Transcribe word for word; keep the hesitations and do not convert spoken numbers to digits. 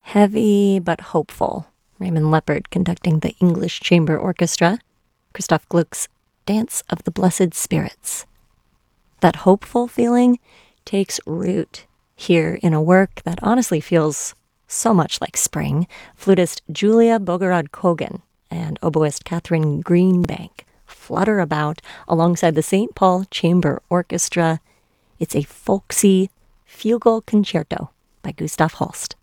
Heavy but hopeful. Raymond Leppard conducting the English Chamber Orchestra. Christoph Gluck's Dance of the Blessed Spirits. That hopeful feeling takes root here in a work that honestly feels so much like spring. Flutist Julia Bogorod-Kogan and oboist Catherine Greenbank flutter about alongside the Saint Paul Chamber Orchestra. It's a folksy fugal concerto by Gustav Holst.